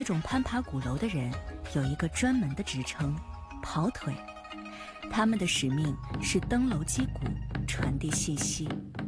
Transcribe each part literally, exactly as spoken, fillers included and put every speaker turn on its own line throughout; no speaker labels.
这种攀爬鼓楼的人有一个专门的职称——跑腿。他们的使命是登楼击鼓，传递信息。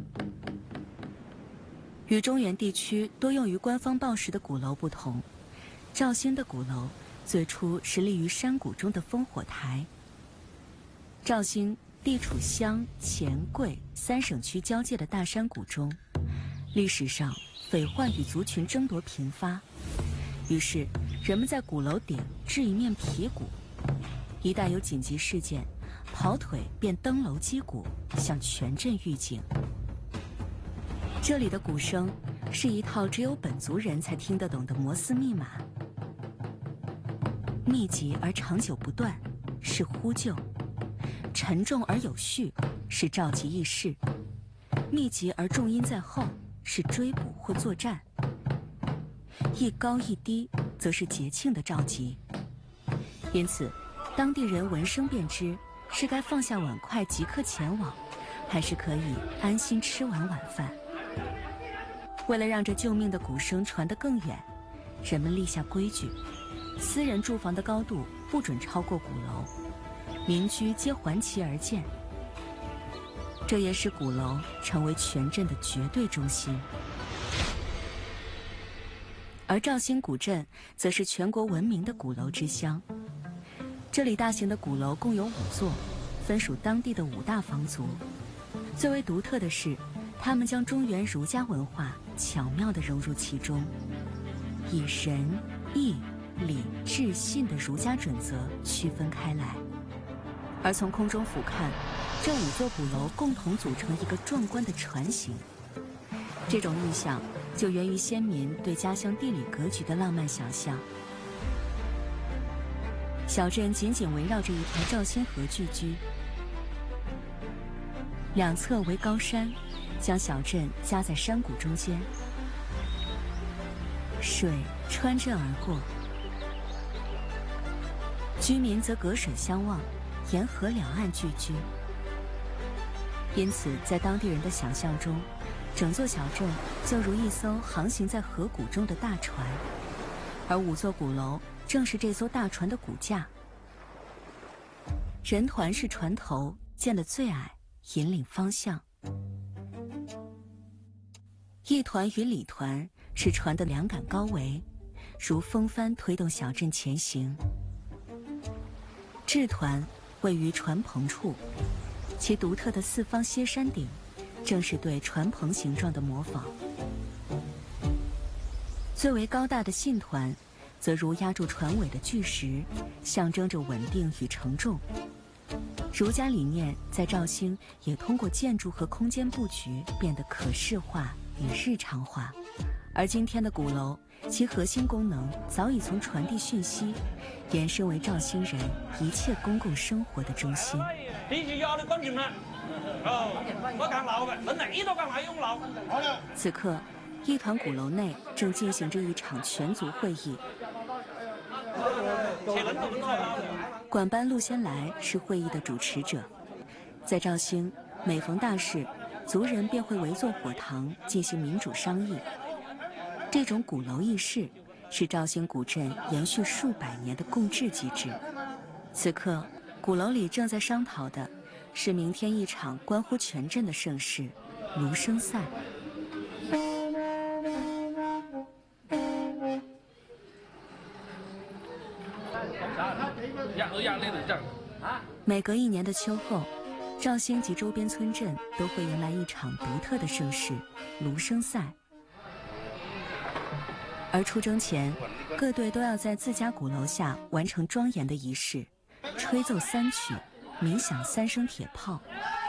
与中原地区多用于官方报时的鼓楼不同，肇兴的鼓楼最初是立于山谷中的烽火台。肇兴地处湘、黔、桂三省区交界的大山谷中，历史上匪患与族群争夺频发，于是人们在鼓楼顶置一面皮鼓，一旦有紧急事件，跑腿便登楼击鼓，向全镇预警。这里的鼓声是一套只有本族人才听得懂的摩斯密码，密集而长久不断是呼救，沉重而有序是召集议事，密集而重音在后是追捕或作战，一高一低则是节庆的召集。因此当地人闻声便知是该放下碗筷即刻前往，还是可以安心吃完晚饭。为了让这救命的鼓声传得更远，人们立下规矩：私人住房的高度不准超过鼓楼，民居皆环其而建。这也使鼓楼成为全镇的绝对中心。而肇兴古镇则是全国闻名的鼓楼之乡。这里大型的鼓楼共有五座，分属当地的五大方族。最为独特的是，他们将中原儒家文化巧妙地融入其中，以仁、义、礼、智、信的儒家准则区分开来。而从空中俯瞰，这五座鼓楼共同组成一个壮观的船形。这种意象就源于先民对家乡地理格局的浪漫想象。小镇紧紧围绕着一条肇兴河聚居，两侧为高山，将小镇夹在山谷中间。水穿镇而过，居民则隔水相望，沿河两岸聚居。因此在当地人的想象中，整座小镇就如一艘航行在河谷中的大船，而五座鼓楼正是这艘大船的骨架。人团是船头，建得最矮，引领方向。义团与礼团是船的两杆高桅，如风帆推动小镇前行。制团位于船棚处，其独特的四方歇山顶正是对船棚形状的模仿。最为高大的信团则如压住船尾的巨石，象征着稳定与承重。儒家理念在肇兴也通过建筑和空间布局变得可视化与日常化，而今天的鼓楼，其核心功能早已从传递讯息，延伸为肇兴人一切公共生活的中心。此刻，义团鼓楼内正进行着一场全族会议。管班陆先来是会议的主持者。在肇兴，每逢大事，族人便会围坐火堂进行民主商议。这种鼓楼议事是肇兴古镇延续数百年的共治机制。此刻，鼓楼里正在商讨的是明天一场关乎全镇的盛事——芦笙赛。每隔一年的秋后，肇兴及周边村镇都会迎来一场独特的盛事——芦笙赛。而出征前，各队都要在自家鼓楼下完成庄严的仪式，吹奏三曲，鸣响三声铁炮，